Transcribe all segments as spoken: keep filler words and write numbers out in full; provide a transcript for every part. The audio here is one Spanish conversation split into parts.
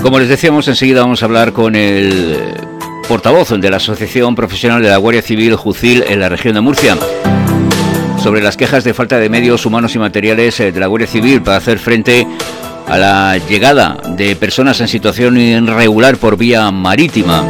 Como les decíamos, enseguida vamos a hablar con el portavoz de la Asociación Profesional de la Guardia Civil, JUCIL, en la región de Murcia, sobre las quejas de falta de medios humanos y materiales de la Guardia Civil para hacer frente a la llegada de personas en situación irregular por vía marítima.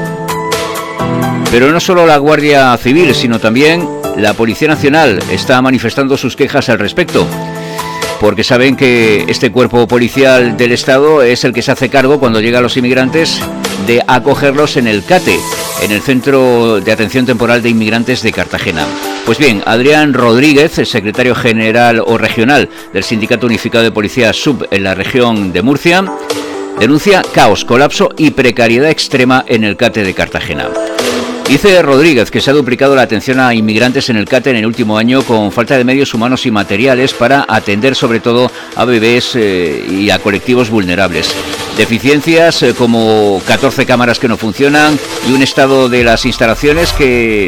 Pero no solo la Guardia Civil, sino también la Policía Nacional está manifestando sus quejas al respecto, porque saben que este cuerpo policial del Estado es el que se hace cargo, cuando llegan los inmigrantes, de acogerlos en el CATE, en el Centro de Atención Temporal de Inmigrantes de Cartagena. Pues bien, Adrián Rodríguez, el secretario general o regional del Sindicato Unificado de Policía Sub en la región de Murcia, denuncia caos, colapso y precariedad extrema en el CATE de Cartagena. Dice Rodríguez que se ha duplicado la atención a inmigrantes en el CATE en el último año, con falta de medios humanos y materiales para atender sobre todo a bebés eh, y a colectivos vulnerables. Deficiencias eh, como catorce cámaras que no funcionan y un estado de las instalaciones que,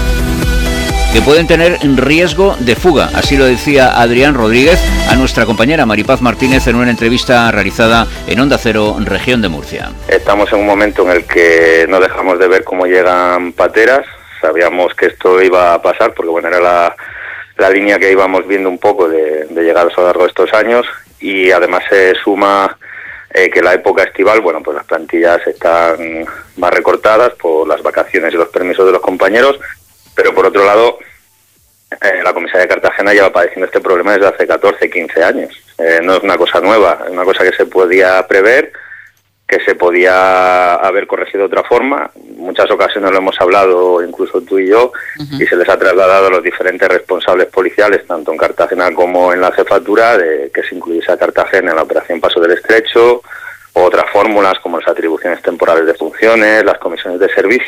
que pueden tener riesgo de fuga. Así lo decía Adrián Rodríguez a nuestra compañera Maripaz Martínez en una entrevista realizada en Onda Cero, región de Murcia. Estamos en un momento en el que no dejamos de ver cómo llegan pateras. Sabíamos que esto iba a pasar porque bueno, era la, la línea que íbamos viendo un poco de, de llegadas a lo largo de estos años, y además se suma eh, que la época estival, bueno, pues las plantillas están más recortadas por las vacaciones y los permisos de los compañeros, pero por otro lado Eh, la comisaría de Cartagena lleva padeciendo este problema desde hace catorce, quince años. Eh, no es una cosa nueva, es una cosa que se podía prever, que se podía haber corregido de otra forma. En muchas ocasiones lo hemos hablado, incluso tú y yo, uh-huh. y se les ha trasladado a los diferentes responsables policiales, tanto en Cartagena como en la jefatura, de que se incluyese a Cartagena en la operación Paso del Estrecho, o otras fórmulas como las atribuciones temporales de funciones, las comisiones de servicio.